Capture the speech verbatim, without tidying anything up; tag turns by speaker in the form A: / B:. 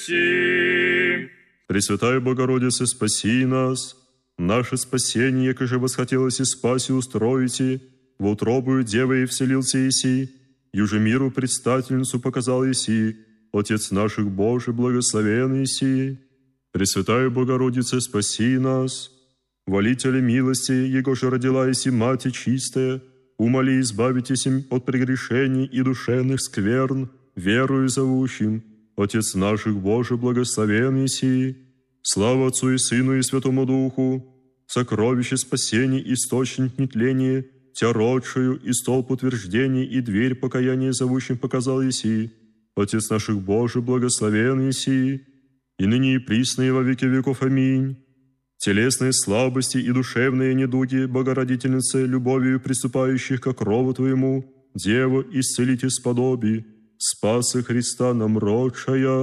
A: Пресвятая Богородице, спаси нас. Наше спасение, яко же восхотелось и спаси устроите, во утробую Девы и вселился Иси, юже миру предстательницу показал Иси, Отец наших Божий, благословен Иси. Пресвятая Богородице, спаси нас. Волителя милости, Его же родила Иси, Мати чистая, умоли избавитесь им от прегрешений и душевных скверн, верою зовущим, Отец наших Божий, благословен Иси. Слава Отцу и Сыну и Святому Духу, сокровище спасений, источник нетления, Тя родшую и столб утверждений и дверь покаяния зовущим показал Иси, Отец наших Божий, благословен Иси, и ныне и присно и во веки веков. Аминь. Телесные слабости и душевные недуги, Богородительнице, любовью приступающих ко крову Твоему, Дева, исцелите сподоби, спаса Христа нам родшая.